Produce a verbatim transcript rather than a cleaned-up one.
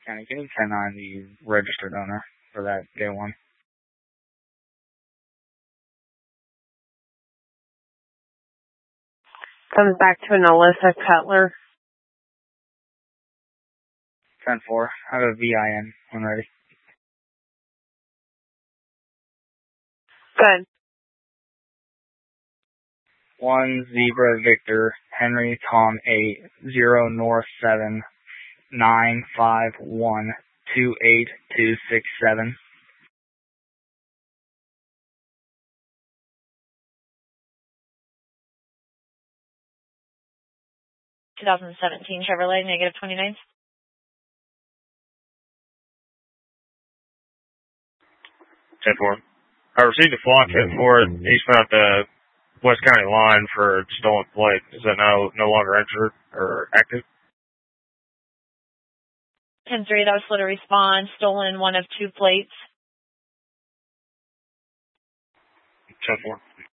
County, can you ten nine the registered owner for that day one? Comes back to an Alyssa Cutler. ten four. I have a V I N when ready. Good. One Zebra Victor Henry Tom eight zero North seven nine five one two eight two six seven. twenty seventeen Chevrolet, negative twenty-nine. ten four. I received a flock hit for it eastbound at the West County line for stolen plate. Is that now no longer entered or active? ten three, that was slow to respond. Stolen one of two plates. ten four.